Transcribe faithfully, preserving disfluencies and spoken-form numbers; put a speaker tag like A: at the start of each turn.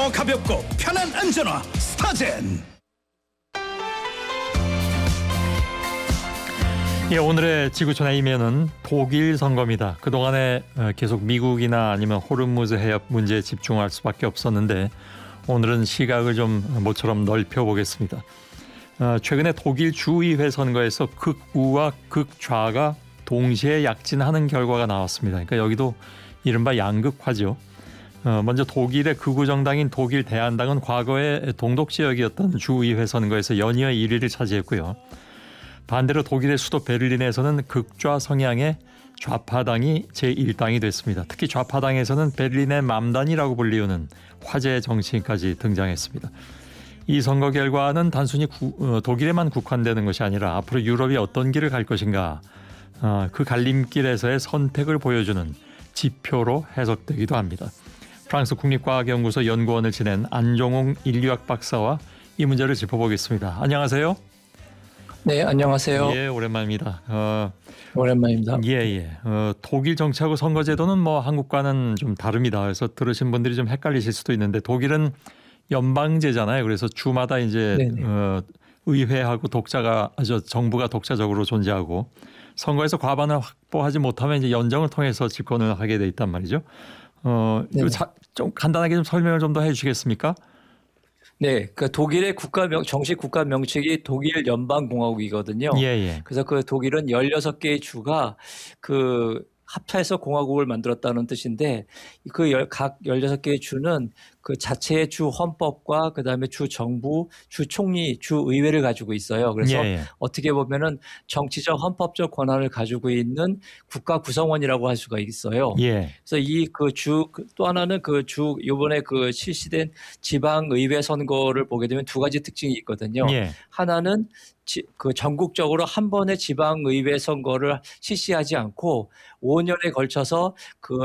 A: 더 가볍고 편한 안전화 스타젠.
B: 예, 오늘의 지구촌 A면은 독일 선거입니다. 그동안에 계속 미국이나 아니면 호르무즈 해협 문제에 집중할 수밖에 없었는데 오늘은 시각을 좀 모처럼 넓혀보겠습니다. 최근에 독일 주의회 선거에서 극우와 극좌가 동시에 약진하는 결과가 나왔습니다. 그러니까 여기도 이른바 양극화죠. 먼저 독일의 극우 정당인 독일 대한당은 과거에 동독 지역이었던 주의회 선거에서 연이어 일 위를 차지했고요. 반대로 독일의 수도 베를린에서는 극좌 성향의 좌파당이 제일 당이 됐습니다. 특히 좌파당에서는 베를린의 맘단이라고 불리우는 화제의 정치인까지 등장했습니다. 이 선거 결과는 단순히 구, 독일에만 국한되는 것이 아니라 앞으로 유럽이 어떤 길을 갈 것인가, 어, 그 갈림길에서의 선택을 보여주는 지표로 해석되기도 합니다. 프랑스 국립과학연구소 연구원을 지낸 안종웅 인류학 박사와 이 문제를 짚어보겠습니다. 안녕하세요.
C: 네, 안녕하세요.
B: 예, 오랜만입니다. 어,
C: 오랜만입니다.
B: 예, 예. 어, 독일 정치하고 선거제도는 뭐 한국과는 좀 다릅니다. 그래서 들으신 분들이 좀 헷갈리실 수도 있는데 독일은 연방제잖아요. 그래서 주마다 이제 어, 의회하고 독자가 저 정부가 독자적으로 존재하고 선거에서 과반을 확보하지 못하면 이제 연정을 통해서 집권을 하게 돼 있단 말이죠. 어, 자, 좀 간단하게 좀 설명을 좀 더 해주시겠습니까?
C: 네, 그 독일의 국가명 정식 국가 명칭이 독일 연방공화국이거든요.
B: 예, 예.
C: 그래서 그 독일은 열여섯 개의 주가 그 합해서 공화국을 만들었다는 뜻인데 그 각 열여섯 개의 주는 그 자체의 주 헌법과 그다음에 주 정부, 주 총리, 주 의회를 가지고 있어요. 그래서
B: 예, 예.
C: 어떻게 보면은 정치적 헌법적 권한을 가지고 있는 국가 구성원이라고 할 수가 있어요.
B: 예.
C: 그래서 이 그 주 또 하나는 그 주 이번에 그 실시된 지방 의회 선거를 보게 되면 두 가지 특징이 있거든요.
B: 예.
C: 하나는 지, 그 전국적으로 한 번의 지방 의회 선거를 실시하지 않고 오 년에 걸쳐서 그